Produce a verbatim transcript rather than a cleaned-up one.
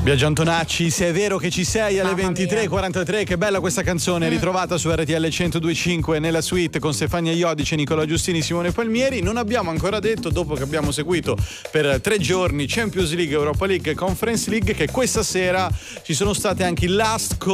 Biagio Antonacci, se è vero che ci sei alle ventitré e quarantatré, che bella questa canzone, ritrovata su R T L centodue e cinque nella suite con Stefania Iodice, Nicola Giustini, Simone Palmieri. Non abbiamo ancora detto, dopo che abbiamo seguito per tre giorni Champions League, Europa League e Conference League, che questa sera ci sono state anche i last call